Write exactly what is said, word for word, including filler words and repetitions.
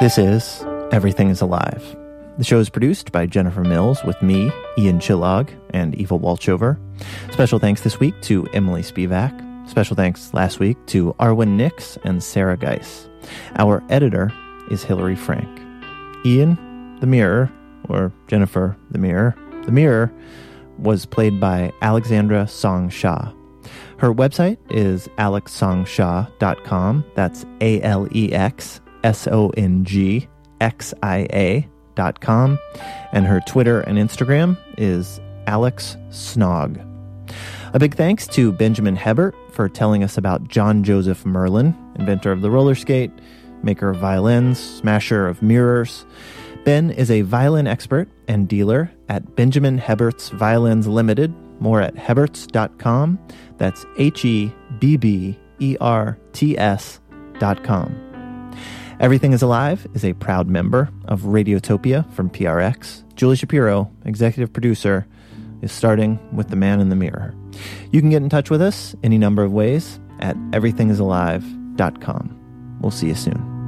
This is Everything is Alive. The show is produced by Jennifer Mills with me, Ian Chillog, and Eva Walchover. Special thanks this week to Emily Spivak. Special thanks last week to Arwen Nix and Sarah Geis. Our editor is Hillary Frank. Ian, the Mirror, or Jennifer, the Mirror, the Mirror was played by Alexandra Song Shah. Her website is alex song shah dot com. That's A L E X S O N G X I A dot com. And her Twitter and Instagram is Alex Snog. A big thanks to Benjamin Hebert for telling us about John Joseph Merlin, inventor of the roller skate, maker of violins, smasher of mirrors. Ben is a violin expert and dealer at Benjamin Hebert's Violins Limited. More at heberts dot com. That's H E B B E R T S dot com. Everything is Alive is a proud member of Radiotopia from P R X. Julie Shapiro, executive producer, is starting with The Man in the Mirror. You can get in touch with us any number of ways at everything is alive dot com. We'll see you soon.